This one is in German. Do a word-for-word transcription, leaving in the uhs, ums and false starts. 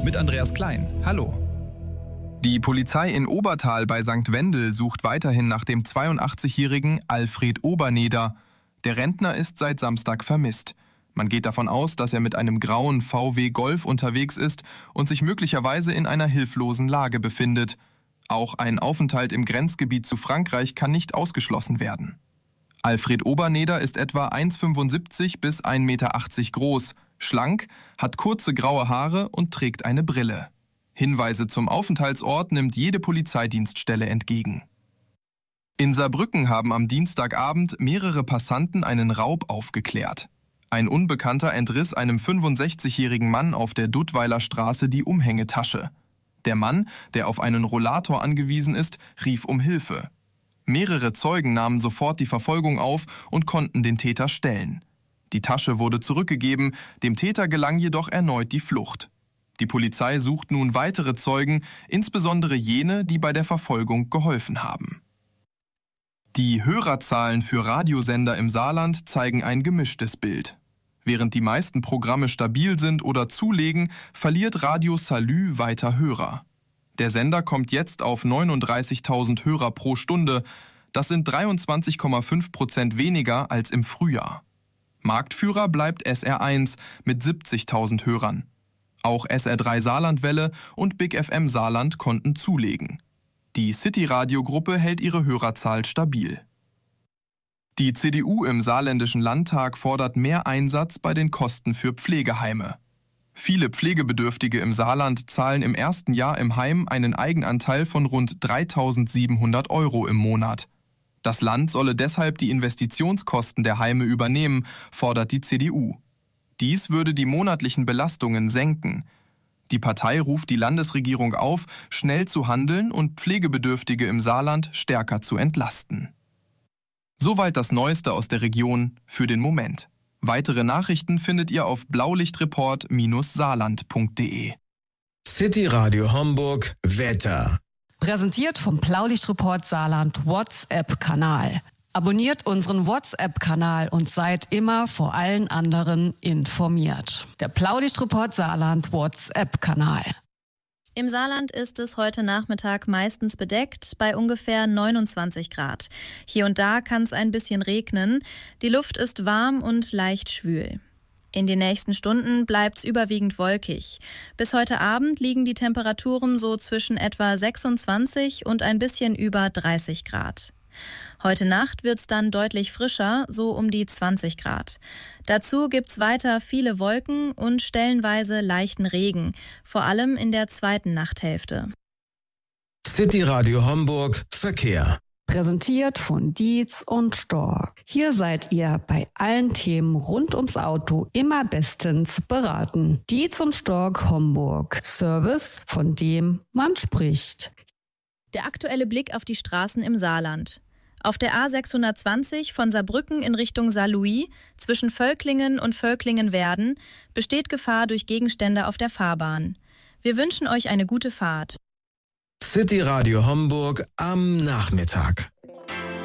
mit Andreas Klein. Hallo. Die Polizei in Obertal bei Sankt Wendel sucht weiterhin nach dem zweiundachtzigjährigen Alfred Oberneder. Der Rentner ist seit Samstag vermisst. Man geht davon aus, dass er mit einem grauen V W Golf unterwegs ist und sich möglicherweise in einer hilflosen Lage befindet. Auch ein Aufenthalt im Grenzgebiet zu Frankreich kann nicht ausgeschlossen werden. Alfred Oberneder ist etwa eins Komma fünfundsiebzig bis ein Komma achtzig Meter groß, schlank, hat kurze graue Haare und trägt eine Brille. Hinweise zum Aufenthaltsort nimmt jede Polizeidienststelle entgegen. In Saarbrücken haben am Dienstagabend mehrere Passanten einen Raub aufgeklärt. Ein Unbekannter entriss einem fünfundsechzigjährigen Mann auf der Duttweiler Straße die Umhängetasche. Der Mann, der auf einen Rollator angewiesen ist, rief um Hilfe. Mehrere Zeugen nahmen sofort die Verfolgung auf und konnten den Täter stellen. Die Tasche wurde zurückgegeben, dem Täter gelang jedoch erneut die Flucht. Die Polizei sucht nun weitere Zeugen, insbesondere jene, die bei der Verfolgung geholfen haben. Die Hörerzahlen für Radiosender im Saarland zeigen ein gemischtes Bild. Während die meisten Programme stabil sind oder zulegen, verliert Radio Salü weiter Hörer. Der Sender kommt jetzt auf neununddreißigtausend Hörer pro Stunde. Das sind dreiundzwanzig Komma fünf Prozent weniger als im Frühjahr. Marktführer bleibt S R eins mit siebzigtausend Hörern. Auch S R drei Saarlandwelle und Big F M Saarland konnten zulegen. Die City-Radio-Gruppe hält ihre Hörerzahl stabil. Die C D U im Saarländischen Landtag fordert mehr Einsatz bei den Kosten für Pflegeheime. Viele Pflegebedürftige im Saarland zahlen im ersten Jahr im Heim einen Eigenanteil von rund dreitausendsiebenhundert Euro im Monat. Das Land solle deshalb die Investitionskosten der Heime übernehmen, fordert die C D U. Dies würde die monatlichen Belastungen senken. Die Partei ruft die Landesregierung auf, schnell zu handeln und Pflegebedürftige im Saarland stärker zu entlasten. Soweit das Neueste aus der Region für den Moment. Weitere Nachrichten findet ihr auf blaulichtreport Saarland punkt de. City Radio Homburg Wetter. Präsentiert vom Blaulichtreport Saarland WhatsApp-Kanal. Abonniert unseren WhatsApp-Kanal und seid immer vor allen anderen informiert. Der Blaulichtreport Saarland WhatsApp-Kanal. Im Saarland ist es heute Nachmittag meistens bedeckt bei ungefähr neunundzwanzig Grad. Hier und da kann es ein bisschen regnen. Die Luft ist warm und leicht schwül. In den nächsten Stunden bleibt es überwiegend wolkig. Bis heute Abend liegen die Temperaturen so zwischen etwa sechsundzwanzig und ein bisschen über dreißig Grad. Heute Nacht wird es dann deutlich frischer, so um die zwanzig Grad. Dazu gibt's weiter viele Wolken und stellenweise leichten Regen, vor allem in der zweiten Nachthälfte. City Radio Homburg Verkehr. Präsentiert von Dietz und Stork. Hier seid ihr bei allen Themen rund ums Auto immer bestens beraten. Dietz und Stork Homburg. Service, von dem man spricht. Der aktuelle Blick auf die Straßen im Saarland. Auf der A sechshundertzwanzig von Saarbrücken in Richtung Saarlouis zwischen Völklingen und Völklingen-Werden besteht Gefahr durch Gegenstände auf der Fahrbahn. Wir wünschen euch eine gute Fahrt. City Radio Homburg am Nachmittag.